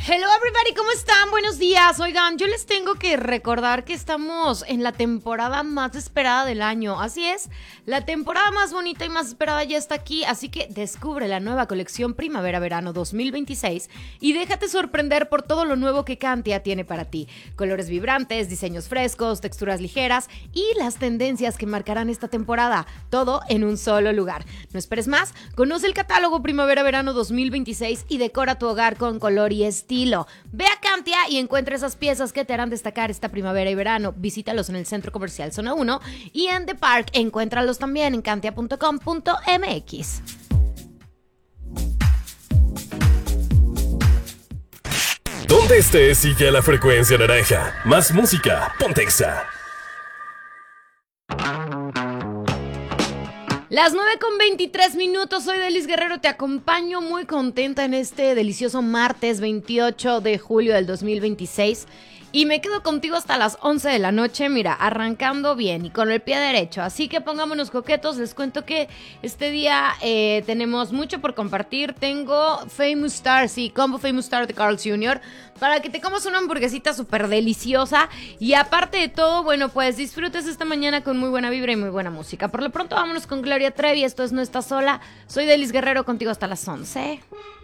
Hello everybody, ¿cómo están? Buenos días. Oigan, yo les tengo que recordar que estamos en la temporada más esperada del año. Así es, la temporada más bonita y más esperada ya está aquí, así que descubre la nueva colección Primavera-Verano 2026 y déjate sorprender por todo lo nuevo que Cantia tiene para ti. Colores vibrantes, diseños frescos, texturas ligeras y las tendencias que marcarán esta temporada. Todo en un solo lugar. No esperes más, conoce el catálogo Primavera-Verano 2026 y decora tu hogar con color y estilo. Ve a Cantia y encuentra esas piezas que te harán destacar esta primavera y verano. Visítalos en el Centro Comercial Zona 1 y en The Park. Encuéntralos también en cantia.com.mx. Donde estés, sigue la frecuencia naranja. Más música, ponte Exa. Las 9:23, soy Delis Guerrero, te acompaño muy contenta en este delicioso martes 28 de julio del 2026 y me quedo contigo hasta las 11 de la noche, mira, arrancando bien y con el pie derecho, así que pongámonos coquetos. Les cuento que este día tenemos mucho por compartir. Tengo Famous Star, sí, Combo Famous Star de Carl's Jr., para que te comas una hamburguesita súper deliciosa y aparte de todo, bueno, pues disfrutes esta mañana con muy buena vibra y muy buena música. Por lo pronto vámonos con Gloria Trevi, esto es No Estás Sola. Soy Delis Guerrero, contigo hasta las 11.